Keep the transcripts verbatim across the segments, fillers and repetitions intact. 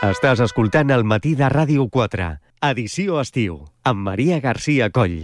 Estàs escoltant El matí de Ràdio quatre, edició estiu, amb Maria Garcia Coll.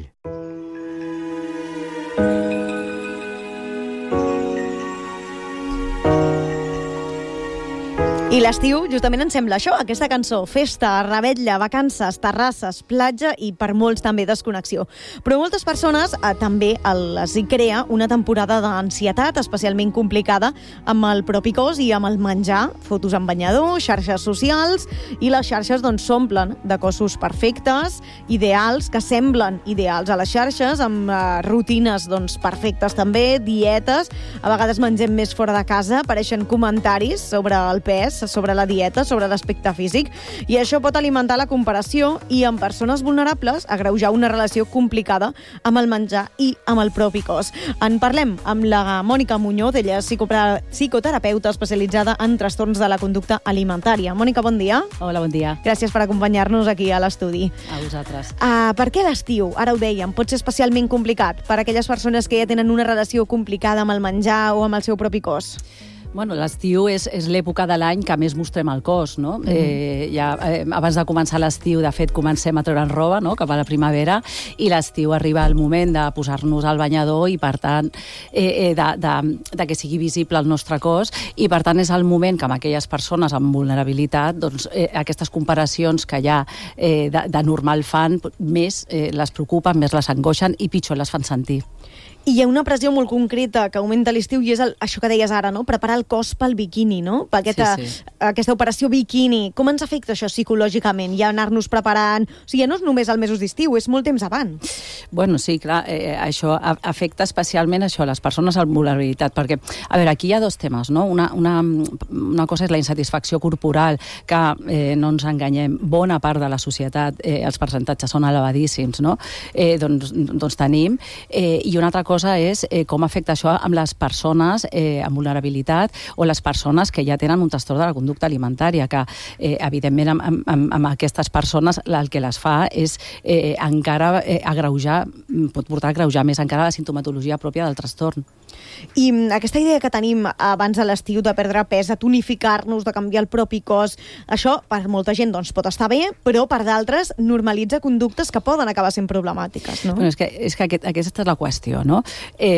I l'estiu justament ens sembla això, aquesta cançó: festa, revetlla, vacances, terrasses, platja i per molts també desconnexió. Però moltes persones eh, també els hi crea una temporada d'ansietat especialment complicada amb el propi cos i amb el menjar, fotos en banyador, xarxes socials, i les xarxes doncs s'omplen de cossos perfectes, ideals, que semblen ideals a les xarxes, amb eh, rutines doncs perfectes també, dietes, a vegades mengem més fora de casa, apareixen comentaris sobre el pes, sobre la dieta, sobre l'aspecte físic, i això pot alimentar la comparació i en persones vulnerables agreujar una relació complicada amb el menjar i amb el propi cos. En parlem amb la Mònica Muñoz, ella és psicoterapeuta especialitzada en trastorns de la conducta alimentària. Mònica, bon dia. Hola, bon dia. Gràcies per acompanyar-nos aquí a l'estudi. A vosaltres. Uh, per què l'estiu, ara ho dèiem, pot ser especialment complicat per a aquelles persones que ja tenen una relació complicada amb el menjar o amb el seu propi cos? Bueno, l'estiu és, és l'època de l'any que més mostrem el cos, no? Mm. Eh, ja, eh, abans de començar l'estiu, de fet, comencem a treure'n roba, no?, cap a la primavera, i l'estiu arriba el moment de posar-nos al banyador i, per tant, eh, eh, de, de, de que sigui visible el nostre cos, i, per tant, és el moment que amb aquelles persones amb vulnerabilitat, doncs, eh, aquestes comparacions que ja eh, de, de normal fan, més eh, les preocupen, més les angoixen i pitjor les fan sentir. I hi ha una pressió molt concreta que augmenta l'estiu i és el, això que deies ara, no? Preparar el cos pel biquini, no? Per aquesta, sí, sí. aquesta operació biquini. Com ens afecta això psicològicament? Ja anar-nos preparant... O sigui, ja no és només els mesos d'estiu, és molt temps abans. Bueno, sí, clar, eh, això afecta especialment això, les persones amb vulnerabilitat, perquè, a veure, aquí hi ha dos temes, no? Una, una, una cosa és la insatisfacció corporal, que eh, no ens enganyem, bona part de la societat, eh, els percentatges són elevadíssims, no? Eh, doncs, doncs tenim. Eh, I una altra cosa cosa és eh, com afecta això amb les persones eh, amb vulnerabilitat o les persones que ja tenen un trastorn de la conducta alimentària, que eh, evidentment amb, amb, amb aquestes persones el que les fa és eh, encara eh, agreujar, pot portar a agreujar més encara la sintomatologia pròpia del trastorn. I aquesta idea que tenim abans de l'estiu de perdre pes, de tonificar-nos, de canviar el propi cos, això per molta gent doncs, pot estar bé, però per d'altres normalitza conductes que poden acabar sent problemàtiques, no? Bueno, és que, és que aquest, aquesta és la qüestió, no? Eh,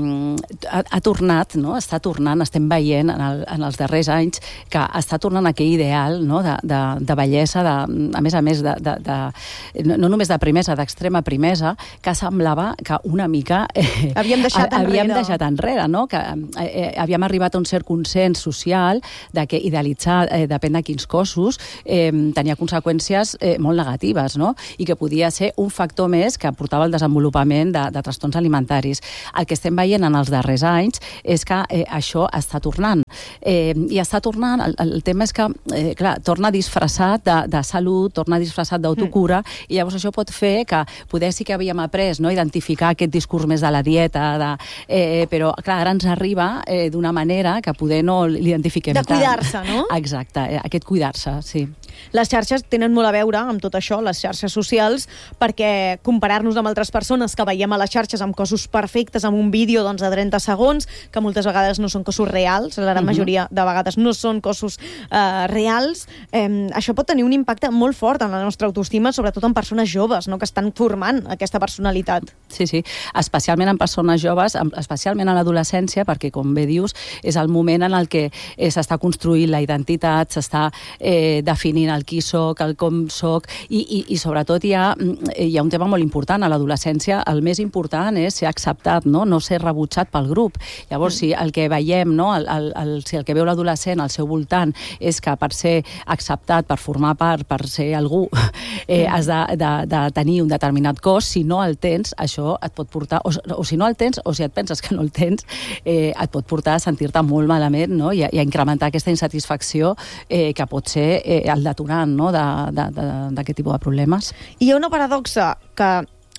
ha, ha tornat, no? Està tornant, estem veient en, el, en els darrers anys que està tornant aquell ideal, no?, de, de, de bellesa, de, a més a més, de, de, de, no, no només de primesa, d'extrema primesa, que semblava que una mica... Eh, havíem deixat enrere. Havíem deixat enrere, no? Que eh, havíem arribat a un cert consens social de que idealitzar, eh, depèn de quins cossos, eh, tenia conseqüències eh, molt negatives, no? I que podia ser un factor més que portava al desenvolupament de, de trastorns alimentaris. El que estem veient en els darrers anys és que eh, això està tornant. Eh, I està tornant, el, el tema és que, eh, clar, torna disfressat de, de salut, torna disfressat d'autocura, mm. i llavors això pot fer que poder sí que havíem après, no?, identificar aquest discurs més de la dieta, de, eh, però, clar, ara ens arriba eh, d'una manera que poder no l'identifiquem tant. De cuidar-se, no? Exacte, eh, aquest cuidar-se, sí. Les xarxes tenen molt a veure amb tot això, les xarxes socials, perquè comparar-nos amb altres persones que veiem a les xarxes amb cossos perfectes, amb un vídeo doncs, de trenta segons, que moltes vegades no són cossos reals, la gran uh-huh. majoria de vegades no són cossos eh, reals, eh, això pot tenir un impacte molt fort en la nostra autoestima, sobretot en persones joves, no?, que estan formant aquesta personalitat. Sí, sí, especialment en persones joves, especialment en l'adolescència, perquè, com bé dius, és el moment en el que eh, s'està construint la identitat, s'està eh, definint el qui soc, el com soc, i, i, i sobretot hi ha, hi ha un tema molt important a l'adolescència. El més important és ser acceptat, no, no ser rebutjat pel grup. Llavors, mm. si el que veiem, no, el, el, el, si el que veu l'adolescent al seu voltant és que per ser acceptat, per formar part, per ser algú, eh, mm. has de, de, de tenir un determinat cos, si no el tens, això et pot portar, o, o si no el tens, o si et penses que no el tens, eh, et pot portar a sentir-te molt malament, no?, i a, i a incrementar aquesta insatisfacció eh, que pot ser eh, el detonant, no?, d'aquest tipus de problemes. I hi ha una paradoxa que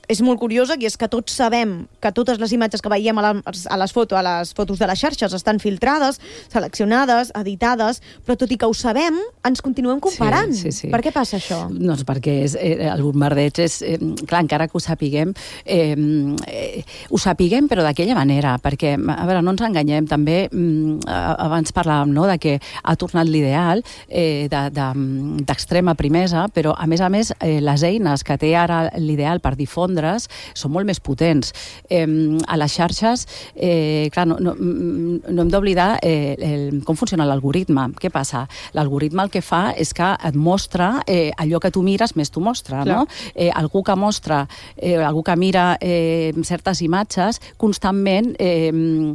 és molt curiosa, i és que tots sabem que totes les imatges que veiem a les, a les, foto, a les fotos de les xarxes estan filtrades, seleccionades, editades, però tot i que ho sabem, ens continuem comparant. Sí, sí, sí. Per què passa això? Doncs perquè és, eh, el bombardeig és... Eh, clar, encara que ho sapiguem, eh, eh, ho sapiguem, però d'aquella manera, perquè, a veure, no ens enganyem, també, eh, abans parlàvem, no?, de que ha tornat l'ideal eh, d'extrema de, de, primesa, però, a més a més, eh, les eines que té ara l'ideal per difondre's són molt més potents. Eh, a les xarxes, eh, clar, no, no, no hem d'oblidar eh, el, com funciona l'algoritme. Què passa? L'algoritme el que fa és que et mostra eh, allò que tu mires més t'ho mostra, clar, no? Eh, algú que mostra, eh, algú que mira eh, certes imatges, constantment eh,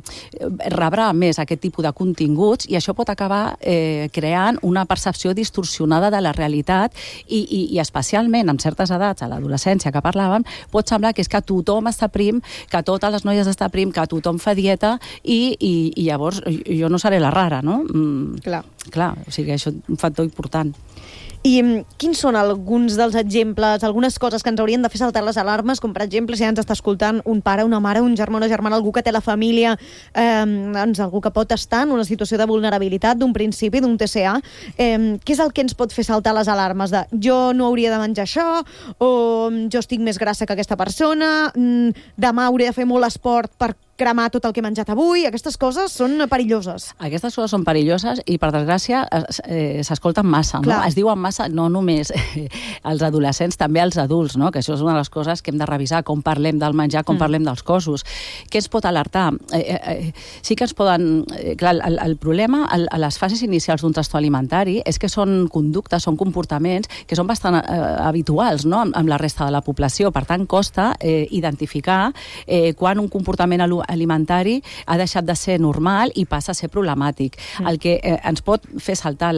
rebrà més aquest tipus de continguts i això pot acabar eh, creant una percepció distorsionada de la realitat i, i, i especialment en certes edats, a l'adolescència que parlàvem, pot semblar que és que tothom està prim, que totes les noies està prim, que tothom fa dieta i, i, i llavors jo no seré la rara, no? Mm, clar. Clar, o sigui, això és un factor important. I quins són alguns dels exemples, algunes coses que ens haurien de fer saltar les alarmes, com per exemple si ens està escoltant un pare, una mare, un germà, una germana, algú que té la família, eh, doncs algú que pot estar en una situació de vulnerabilitat d'un principi, d'un T C A, eh, què és el que ens pot fer saltar les alarmes de jo no hauria de menjar això, o jo estic més grassa que aquesta persona, demà hauré de fer molt esport per cremar tot el que he menjat avui? Aquestes coses són perilloses. Aquestes coses són perilloses i, per desgràcia, s'escolten massa, no? Es diuen massa no només als adolescents, també als adults, no? Que això és una de les coses que hem de revisar, com parlem del menjar, com mm. parlem dels cossos. Què ens pot alertar? Eh, eh, sí que ens poden... Eh, clar, el, el problema el, a les fases inicials d'un trastorn alimentari és que són conductes, són comportaments que són bastant eh, habituals, no?, amb, amb la resta de la població. Per tant, costa eh, identificar eh, quan un comportament alimentari ha deixat de ser normal i passa a ser problemàtic. Mm. El que eh, ens pot fer saltar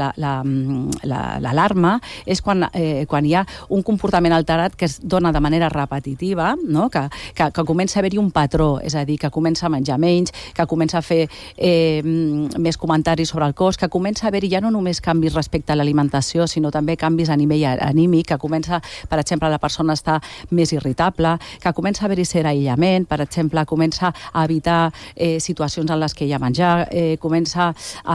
l'alarma és quan, eh, quan hi ha un comportament alterat que es dona de manera repetitiva, no? que, que, que comença a haver-hi un patró, és a dir, que comença a menjar menys, que comença a fer eh, més comentaris sobre el cos, que comença a haver-hi ja no només canvis respecte a l'alimentació, sinó també canvis a nivell anímic, que comença, per exemple, la persona està més irritable, que comença a haver-hi cert aïllament, per exemple, comença a evitar eh, situacions en les que hi ha menjar, eh, comença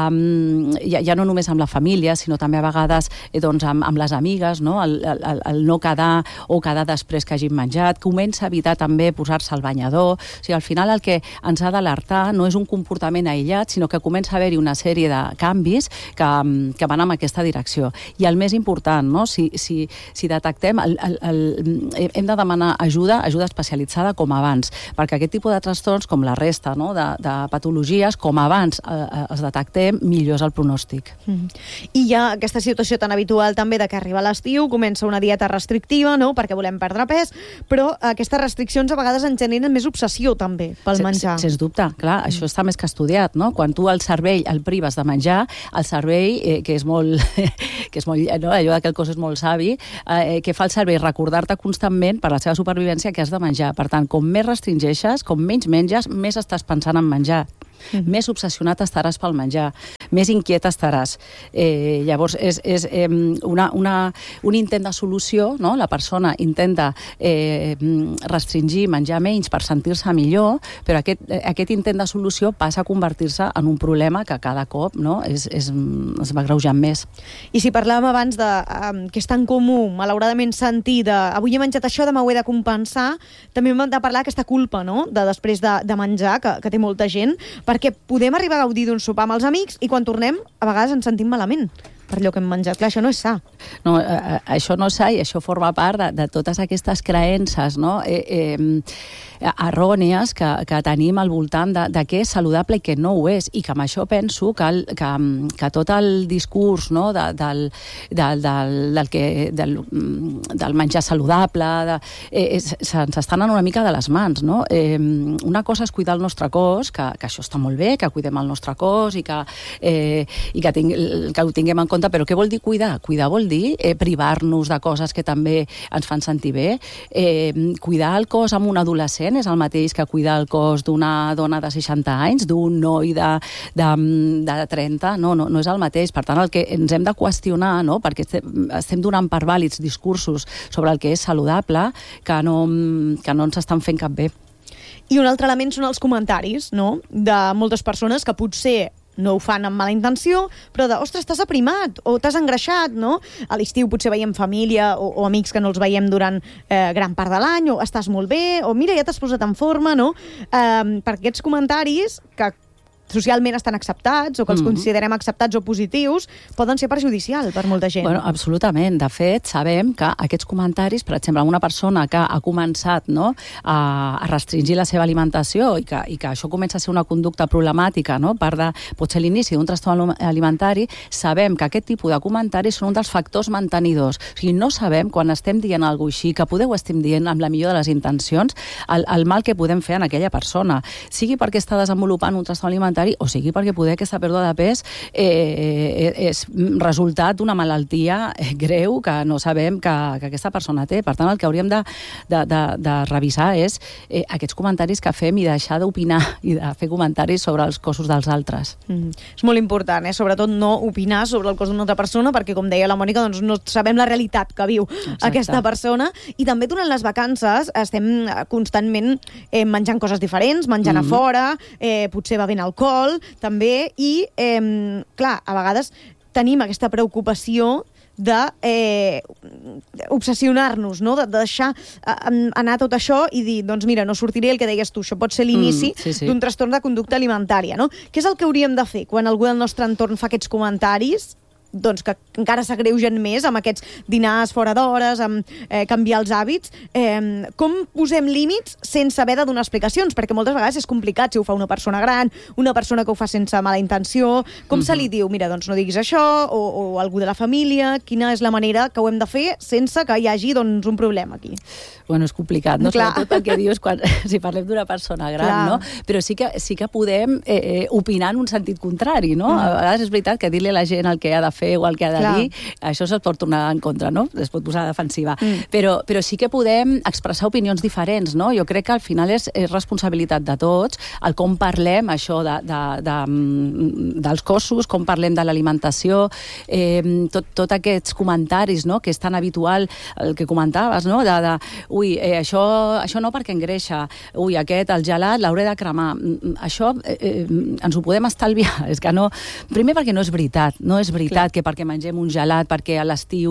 um, ja, ja no només amb la família, sinó també a vegades eh, doncs, amb, amb les amigues, no? el, el, el no quedar o quedar després que hagin menjat, comença a evitar també posar-se al banyador. O sigui, al final el que ens ha d'alertar no és un comportament aïllat, sinó que comença a haver-hi una sèrie de canvis que, que van en aquesta direcció. I el més important, no? si, si, si detectem, el, el, el, hem de demanar ajuda, ajuda especialitzada com abans, perquè aquest tipus de trastorns, com la resta, no?, de, de patologies, com abans eh, els detectem, millor és el pronòstic. Mm. I hi ha aquesta situació tan habitual també de que arriba l'estiu, comença una dieta restrictiva, no?, perquè volem perdre pes, però aquestes restriccions a vegades ens generen més obsessió també pel menjar. Sens dubte, clar, mm. això està més que estudiat, no? Quan tu el cervell el prives de menjar, el cervell, eh, que és molt, que és molt, no?, allò que el cos és molt savi, eh, que fa el cervell recordar-te constantment per la seva supervivència que has de menjar. Per tant, com més restringeixes, com menys menges, més estàs pensant en menjar. Mm-hmm. Més obsessionat estaràs pel menjar, més inquiet estaràs. Eh, llavors, és, és eh, una, una, un intent de solució, no? La persona intenta eh, restringir, menjar menys per sentir-se millor, però aquest, aquest intent de solució passa a convertir-se en un problema que cada cop, no?, és, és, es va agreujant més. I si parlàvem abans de um, que és tan comú, malauradament, sentir de avui he menjat això, demà ho he de compensar, també hem de parlar d'aquesta culpa, no?, de després de, de menjar, que, que té molta gent, perquè podem arribar a gaudir d'un sopar amb els amics i quan tornem, a vegades ens sentim malament per allò que hem menjat. Clar, això no és sa. No, eh, això no és sa i això forma part de, de totes aquestes creences, no?, eh, eh, errònies que, que tenim al voltant de, de què és saludable i què no ho és. I que amb això penso que, el, que, que tot el discurs, no?, de, del, del, del, del, que, del, del menjar saludable de, eh, se'ns estan anant una mica de les mans, no? Eh, una cosa és cuidar el nostre cos, que, que això està molt bé, que cuidem el nostre cos i que, eh, i que, ting, que ho tinguem en compte compte, però què vol dir cuidar? Cuidar vol dir eh, privar-nos de coses que també ens fan sentir bé. Eh, cuidar el cos amb un adolescent és el mateix que cuidar el cos d'una dona de seixanta anys, d'un noi de, de, de trenta, no, no, no és el mateix. Per tant, el que ens hem de qüestionar, no? Perquè estem, estem donant per vàlids discursos sobre el que és saludable que no, que no ens estan fent cap bé. I un altre element són els comentaris, no?, de moltes persones que potser no ho fan amb mala intenció, però de, ostres, t'has aprimat o t'has engreixat, no? A l'estiu potser veiem família o, o amics que no els veiem durant eh, gran part de l'any, o estàs molt bé, o mira, ja t'has posat en forma, no? Eh, per aquests comentaris que socialment estan acceptats o que els mm-hmm. considerem acceptats o positius, poden ser perjudicials per molta gent. Bueno, absolutament. De fet, sabem que aquests comentaris, per exemple, una persona que ha començat, no, a, a restringir la seva alimentació i que, i que això comença a ser una conducta problemàtica, no, part de, potser l'inici d'un trastorn alimentari, sabem que aquest tipus de comentaris són un dels factors mantenidors. O sigui, no sabem, quan estem dient alguna cosa així, que poder ho estem dient amb la millor de les intencions, el, el mal que podem fer en aquella persona. Sigui perquè està desenvolupant un trastorn alimentari o sigui perquè poder aquesta pèrdua de pes eh, és resultat d'una malaltia greu que no sabem que, que aquesta persona té. Per tant, el que hauríem de, de, de, de revisar és eh, aquests comentaris que fem i deixar d'opinar i de fer comentaris sobre els cossos dels altres. Mm. És molt important, eh? Sobretot no opinar sobre el cos d'una altra persona perquè, com deia la Mònica, doncs no sabem la realitat que viu Exacte. Aquesta persona. I també durant les vacances estem constantment eh, menjant coses diferents, menjant mm-hmm. a fora, eh, potser bevent alcohol, també, i, eh, clar, a vegades tenim aquesta preocupació de eh, obsessionar-nos, no? De, de deixar eh, anar tot això i dir, doncs mira, no sortiré, el que deies tu, això pot ser l'inici mm, sí, sí. d'un trastorn de conducta alimentària, no? Què és el que hauríem de fer quan algú del nostre entorn fa aquests comentaris? Doncs que encara s'agreugen més amb aquests dinars fora d'hores, amb eh, canviar els hàbits. Eh, com posem límits sense haver de donar explicacions? Perquè moltes vegades és complicat si ho fa una persona gran, una persona que ho fa sense mala intenció. Com mm-hmm. se li diu? Mira, doncs no diguis això, o, o algú de la família. Quina és la manera que ho hem de fer sense que hi hagi doncs, un problema aquí? Bueno, és complicat, no? Clar. Sobretot el que dius quan, si parlem d'una persona gran, Clar. No? Però sí que, sí que podem eh, eh, opinar en un sentit contrari, no? Mm. A vegades és veritat que dir-li a la gent el que ha de fer o el que ha de Clar. Dir, això se't pot tornar en contra, no? Es pot posar a defensiva. Mm. Però, però sí que podem expressar opinions diferents, no? Jo crec que al final és, és responsabilitat de tots el com parlem això de, de, de, dels cossos, com parlem de l'alimentació, eh, tot, tot aquests comentaris, no? Que és tan habitual, el que comentaves, no? De, de, ui, eh, això, això no perquè engreixa, ui, aquest, el gelat, l'hauré de cremar. Això eh, eh, ens ho podem estalviar. És que no... Primer perquè no és veritat, no és veritat Clar. Que perquè mengem un gelat, perquè a l'estiu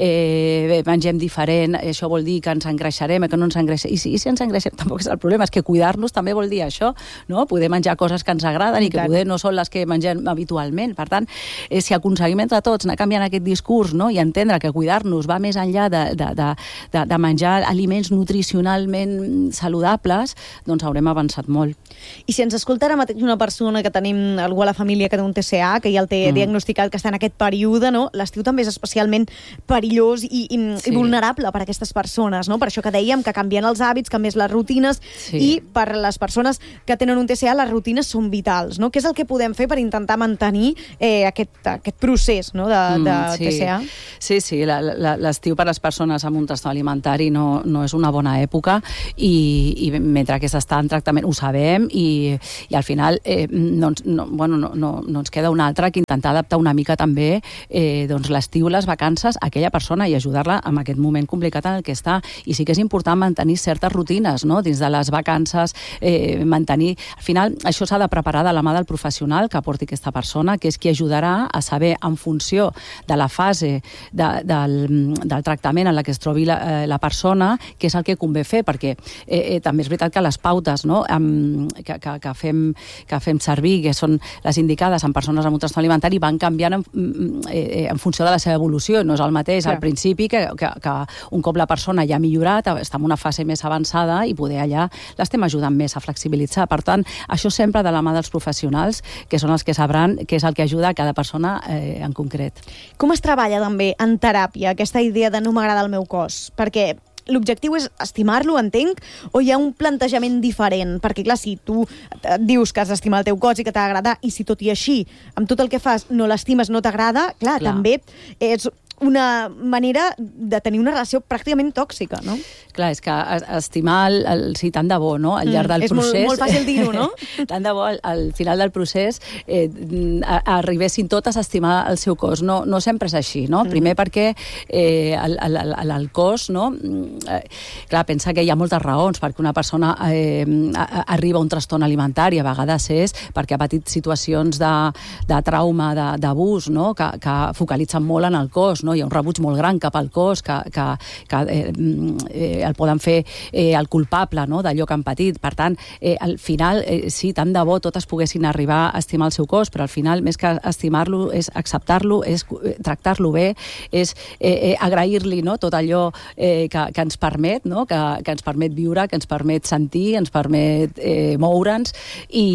eh, mengem diferent, això vol dir que ens engreixarem, que no ens engreixem. I si, i si ens engreixem tampoc és el problema, és que cuidar-nos també vol dir això, no? Poder menjar coses que ens agraden i, i que poder no són les que mengem habitualment. Per tant, eh, si aconseguim entre tots anar canviant aquest discurs, no? I entendre que cuidar-nos va més enllà de, de, de, de, de menjar aliments nutricionalment saludables, doncs haurem avançat molt. I si ens escolta ara mateix una persona que tenim algú a la família que té un T C A, que ja el té mm. diagnosticat, que està en aquest període, no? L'estiu també és especialment perillós i, i, sí. i vulnerable per a aquestes persones, no? Per això que dèiem que canvien els hàbits, canvien les rutines, sí. i per les persones que tenen un T C A les rutines són vitals, no? Què és el que podem fer per intentar mantenir eh, aquest, aquest procés, no? de, de mm, sí. T C A? Sí, sí, l'estiu per a les persones amb un trastorn alimentari no, no és una bona època i, i mentre que s'està en tractament ho sabem i, i al final eh, no, no, bueno, no, no, no ens queda una altra que intentar adaptar una mica també eh, doncs l'estiu, les vacances a aquella persona i ajudar-la en aquest moment complicat en el que està. I sí que és important mantenir certes rutines, no? Dins de les vacances, eh, mantenir... Al final, això s'ha de preparar de la mà del professional que aporti aquesta persona, que és qui ajudarà a saber, en funció de la fase de, del, del tractament en la que es trobi la, eh, la persona, què és el que convé fer, perquè eh, eh, també és veritat que les pautes, no? um, que, que, que, fem, que fem servir, que són les indicades en persones amb un trastorn alimentari, van canviant en, eh, en funció de la seva evolució. No és el mateix al principi que, que, que un cop la persona ja ha millorat, està en una fase més avançada i poder allà l'estem ajudant més a flexibilitzar. Per tant, això sempre de la mà dels professionals, que són els que sabran què és el que ajuda a cada persona eh, en concret. Com es treballa també en teràpia aquesta idea de no m'agrada el meu cos? Perquè l'objectiu és estimar-lo, entenc, o hi ha un plantejament diferent? Perquè, clar, si tu et dius que has d'estimar el teu cos i que t'ha d'agradar, i si tot i així, amb tot el que fas, no l'estimes, no t'agrada, clar, clar, també és una manera de tenir una relació pràcticament tòxica, no? Clar, és que estimar el, el, sí, tant de bo, no?, al llarg del mm, és procés... És molt, molt fàcil dir-ho, no? Tant de bo, al, al final del procés, eh, a, arribessin totes a estimar el seu cos. No, no sempre és així, no? Mm. Primer perquè eh, el, el, el, el cos, no? Eh, clar, pensa que hi ha moltes raons perquè una persona eh, arriba a un trastorn alimentari. A vegades és perquè ha patit situacions de, de trauma, d'abús, no?, que, que focalitzen molt en el cos, no? Hi ha un rebuig molt gran cap al cos que, que, que eh, eh, el poden fer eh, el culpable, no?, d'allò que han patit. Per tant, eh, al final, eh, sí, tant de bo totes poguessin arribar a estimar el seu cos, però al final, més que estimar-lo, és acceptar-lo, és tractar-lo bé, és eh, eh, agrair-li, no?, tot allò eh, que, que ens permet, no?, que, que ens permet viure, que ens permet sentir, ens permet eh, moure'ns, i,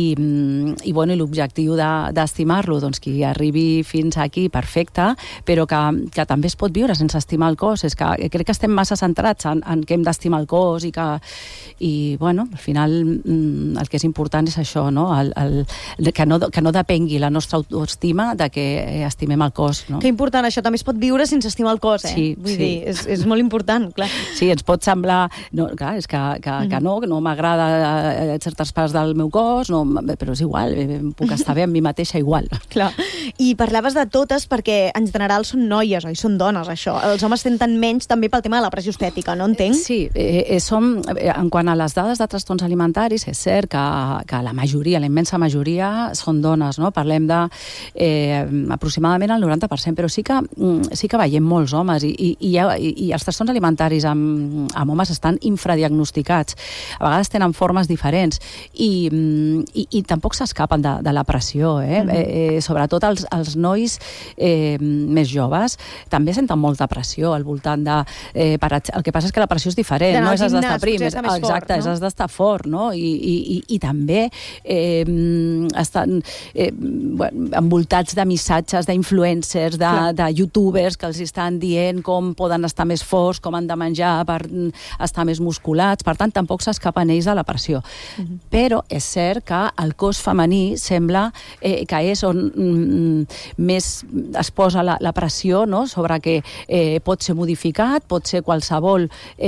i, bueno, i l'objectiu d'estimar-lo, de, doncs qui arribi fins aquí, perfecte, però que, que que també es pot viure sense estimar el cos. És que crec que estem massa centrats en, en que hem d'estimar el cos i que, i, bueno, al final el que és important és això, no? El, el, que, no que no depengui la nostra autoestima de que estimem el cos, no? Que important, això també es pot viure sense estimar el cos, eh? Sí, Vull sí. dir, és, és molt important, clar. Sí, ens pot semblar... No, clar, és que, que, mm-hmm. que no, que no m'agrada certes parts del meu cos, no, però és igual, puc estar bé amb mi mateixa igual. Clar. I parlaves de totes perquè en general són noies, oi? Són dones, això. Els homes tenen menys també pel tema de la pressió estètica, no entenc? Sí, eh, eh, som, en quant a les dades de trastorns alimentaris, és cert que, que la majoria, la immensa majoria, són dones, no? Parlem de eh, aproximadament el noranta per cent, però sí que, sí que veiem molts homes i, i, i, i, i els trastorns alimentaris amb, amb homes estan infradiagnosticats. A vegades tenen formes diferents i, i, i tampoc s'escapen de, de la pressió, eh? Mm-hmm. eh, eh sobretot els, els nois eh, més joves també senten molta pressió al voltant de... Eh, per, el que passa és que la pressió és diferent, no és has d'estar prim, és, exacte, és has d'estar fort, no? I, i, i, i també eh, estan eh, bueno, envoltats de missatges d'influencers, de, de youtubers que els estan dient com poden estar més forts, com han de menjar per estar més musculats, per tant, tampoc s'escapen ells de la pressió. Mm-hmm. Però és cert que el cos femení sembla eh, que és on mm, més es posa la, la pressió, no?, sobre que eh, pot ser modificat, pot ser qualsevol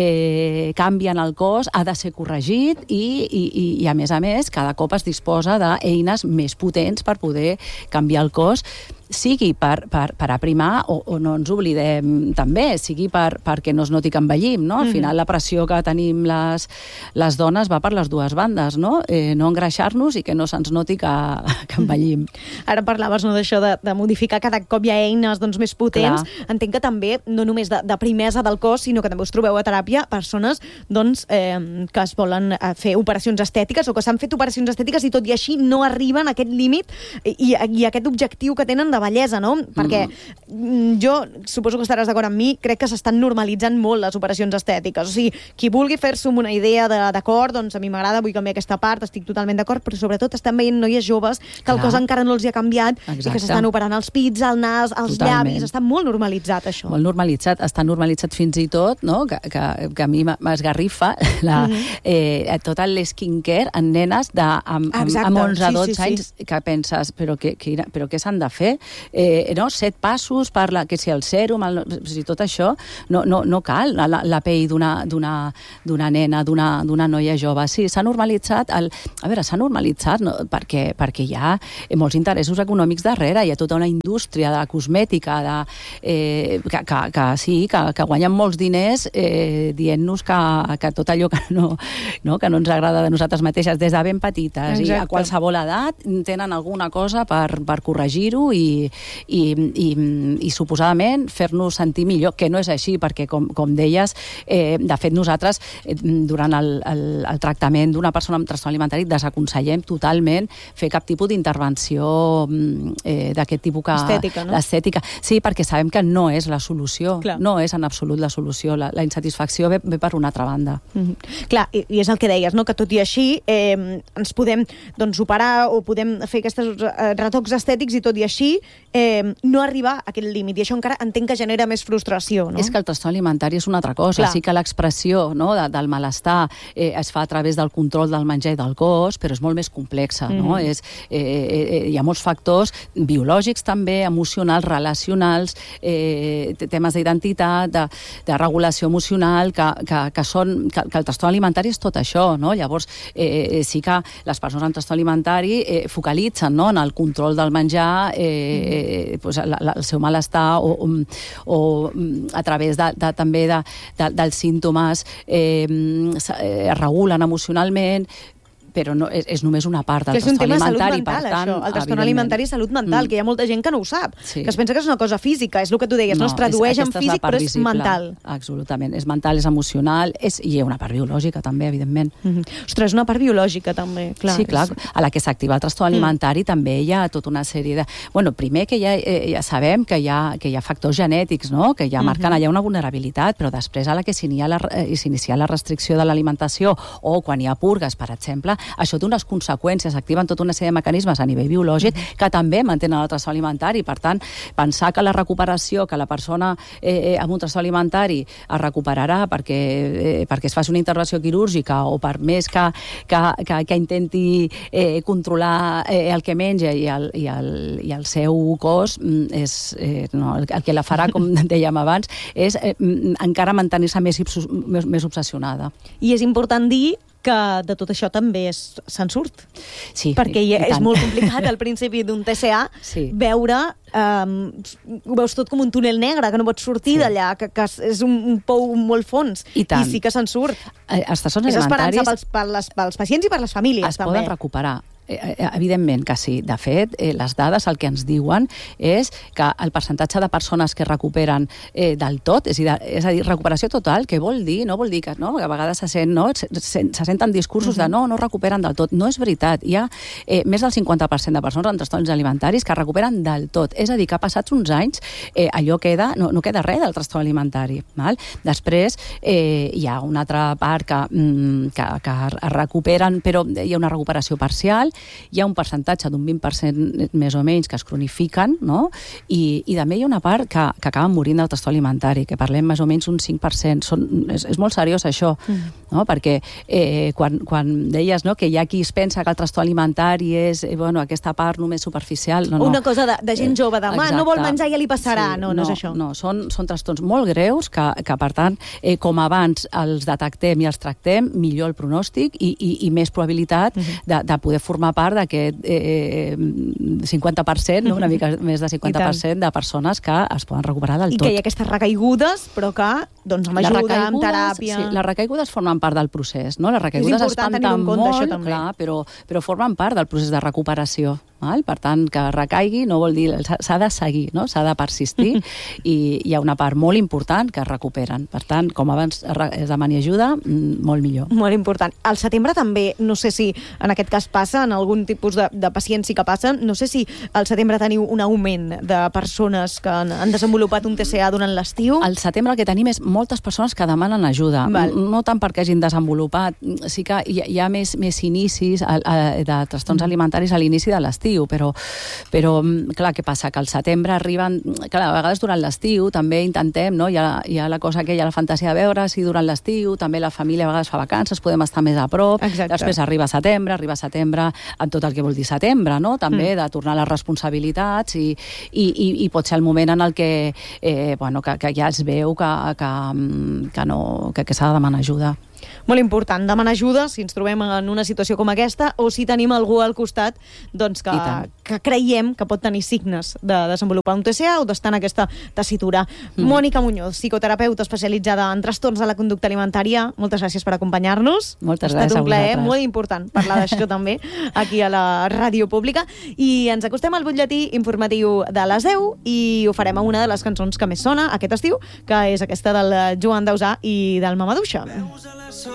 eh, canvi en el cos, ha de ser corregit i, i, i a més a més cada cop es disposa d'eines més potents per poder canviar el cos, sigui per, per, per aprimar o, o no ens oblidem també, sigui per, perquè no es noti que envellim, no? Al mm-hmm. final la pressió que tenim les, les dones va per les dues bandes, no? Eh, no engreixar-nos i que no se'ns noti que, que envellim. Ara parlaves, no, d'això de, de modificar, cada cop hi ha eines doncs, més potents. Clar. Entenc que també, no només de, de primesa del cos, sinó que també us trobeu a teràpia persones doncs, eh, que es volen fer operacions estètiques o que s'han fet operacions estètiques i tot i així no arriben a aquest límit i, i a aquest objectiu que tenen de bellesa, no? Perquè mm. jo, suposo que estaràs d'acord amb mi, crec que s'estan normalitzant molt les operacions estètiques. O sigui, qui vulgui fer-se una idea d'acord, doncs a mi m'agrada, vull canviar aquesta part, estic totalment d'acord, però sobretot estan veient noies joves que Clar. El cos encara no els hi ha canviat. Exacte. I que s'estan operant els pits, el nas, els Totalment. Llavis, està molt normalitzat això. Molt normalitzat, està normalitzat fins i tot, no? que, que, que a mi m'esgarrifa la, mm-hmm. eh, tot l'esquincare en nenes de, amb, amb, amb onze a dotze sí, sí, anys sí. que penses, però què, però què s'han de fer? Eh, no? Set passos per la, que si el sèrum, el, si tot això, no, no, no cal la, la pell d'una nena, d'una noia jove. Sí, s'ha normalitzat, el, a veure, s'ha normalitzat no? perquè, perquè hi ha molts interessos econòmics darrere, hi ha tota una indústria de cosmètica, de, eh, que, que, que sí, que, que guanyen molts diners eh, dient-nos que, que tot allò que no, no, que no ens agrada de nosaltres mateixes des de ben petites Exacte. I a qualsevol edat tenen alguna cosa per, per corregir-ho i, i, i, i suposadament fer-nos sentir millor, que no és així, perquè com, com deies, eh, de fet nosaltres eh, durant el, el, el tractament d'una persona amb trastorn alimentari desaconsellem totalment fer cap tipus d'intervenció eh, d'aquest tipus que... Estètica, no? L'estètica. Sí, perquè sabem que no és la solució, Clar. No és en absolut la solució, la, la insatisfacció ve, ve per una altra banda. Mm-hmm. Clar, i, i és el que deies, no? Que tot i així eh, ens podem doncs, operar o podem fer aquests retocs estètics i tot i així eh, no arribar a aquest límit, i això encara entenc que genera més frustració, no? És que el trastorn alimentari és una altra cosa. Clar. Sí que l'expressió, no, de, del malestar eh, es fa a través del control del menjar i del cos, però és molt més complexa, mm. no? És, eh, eh, hi ha molts factors biològics també, emocionals, relacionals, eh, temes d'identitat, de, de regulació emocional, que, que, que són... Que, que el trastorn alimentari és tot això, no? Llavors, eh, sí que les persones amb trastorn alimentari eh, focalitzen, no, en el control del menjar, eh, Eh, pues, la, la, el seu malestar o, o, o a través de, de, també de, de, dels símptomes eh, es regulen emocionalment, però no, és, és només una part del trastorn alimentari. És un tema de salut mental, això. El trastorn alimentari és salut mental, mm. que hi ha molta gent que no ho sap, sí. que es pensa que és una cosa física, és el que tu deies, no, no es tradueix en físic, però és visible. Mental. Absolutament, és mental, és emocional, és, i hi ha una part biològica també, evidentment. Mm -hmm. Ostres, una part biològica també, clar. Sí, clar, és... a la que s'activa el trastorn alimentari mm. també hi ha tota una sèrie de... Bueno, primer que ja, eh, ja sabem que hi, ha, que hi ha factors genètics, no?, que ja marquen mm -hmm. allà una vulnerabilitat, però després a la que s'inicia la, eh, s'inicia la restricció de l'alimentació o quan hi ha purgues, per exemple, això té unes conseqüències, activen tota una sèrie de mecanismes a nivell biològic mm-hmm. que també mantenen el trastorn alimentari. Per tant, pensar que la recuperació, que la persona eh, amb un trastorn alimentari es recuperarà perquè, eh, perquè es faci una intervenció quirúrgica o per més que, que, que, que intenti eh, controlar eh, el que menja i el, i, el, i el seu cos, és, eh, no, el, el que la farà, com dèiem abans, és eh, encara mantenir-se més, més, més obsessionada. I és important dir que de tot això també se'n surt. Sí, perquè i, i és molt complicat al principi d'un T C A sí. veure, um, ho veus tot com un túnel negre, que no pots sortir sí. d'allà, que, que és un, un pou molt fons. I, I sí que se'n surt. Eh, els trastorns és alimentaris... esperança pels, pels, pels pacients i per les famílies. Es també. Poden recuperar. Evidentment que sí. De fet, eh, les dades el que ens diuen és que el percentatge de persones que recuperen eh, del tot, és a, dir, és a dir, recuperació total, què vol dir? No vol dir que, no, que a vegades se, sent, no, se, se senten discursos uh-huh. de no, no recuperen del tot. No és veritat. Hi ha eh, més del cinquanta per cent de persones amb trastorns alimentaris que recuperen del tot. És a dir, que passats uns anys eh, allò queda, no, no queda res del trastorn alimentari. Val? Després eh, hi ha una altra part que, mm, que, que es recuperen, però hi ha una recuperació parcial, hi ha un percentatge d'un vint per cent més o menys que es cronifiquen, no? I, i també hi ha una part que, que acaben morint del trastorn alimentari, que parlem més o menys un cinc per cent. Són, és, és molt seriós això, mm. no? Perquè eh, quan, quan deies, no, que hi ha qui es pensa que el trastorn alimentari és eh, bueno, aquesta part només superficial... No, no. Una cosa de, de gent jove, demà eh, no vol menjar i ja li passarà, sí, no, no, no és això. No, són, són trastorns molt greus que, que per tant, eh, com abans els detectem i els tractem, millor el pronòstic i, i, i més probabilitat mm-hmm. de, de poder formar part d'aquest eh, cinquanta per cent, no? Una mica més de cinquanta per cent de persones que es poden recuperar del I tot. I que hi ha aquestes recaigudes, però que doncs, amb ajuda, amb teràpia... Sí, les recaigudes formen part del procés, no? Les recaigudes espanten molt, això, també. Clar, però, però formen part del procés de recuperació. Val? Per tant, que recaigui no vol dir... S'ha de seguir, no? S'ha de persistir i hi ha una part molt important que es recuperen. Per tant, com abans es demani ajuda, molt millor. Molt important. Al setembre també, no sé si en aquest cas passa, en algun tipus de, de pacients sí que passen, no sé si al setembre teniu un augment de persones que han, han desenvolupat un T C A durant l'estiu. Al setembre el que tenim és moltes persones que demanen ajuda. Val. No tant perquè hagin desenvolupat, sí que hi ha, hi ha més, més inicis a, a, de trastorns mm. alimentaris a l'inici de l'estiu, però, però clar, què passa? Que al setembre arriben, clar, a vegades durant l'estiu també intentem, no? Hi ha, hi ha la cosa aquella, la fantasia de veure si durant l'estiu també la família a vegades fa vacances, podem estar més a prop. Exacte. Després arriba setembre, arriba setembre amb tot el que vol dir setembre, no? També mm. de tornar a les responsabilitats i, i, i, i pot ser el moment en el que, eh, bueno, que, que ja es veu que, que, que, no, que, que s'ha de demanar ajuda. Molt important, demanar ajuda si ens trobem en una situació com aquesta o si tenim algú al costat doncs que, que creiem que pot tenir signes de desenvolupar un T C A o d'estar en aquesta tessitura. Mm. Mònica Muñoz, psicoterapeuta especialitzada en trastorns de la conducta alimentària, moltes gràcies per acompanyar-nos. Moltes gràcies a vosaltres. Ha estat un plaer, molt important parlar d'això també aquí a la ràdio pública. I ens acostem al butlletí informatiu de les deu i ho farem amb una de les cançons que més sona aquest estiu, que és aquesta del Joan Dausà i del Mamaduixa.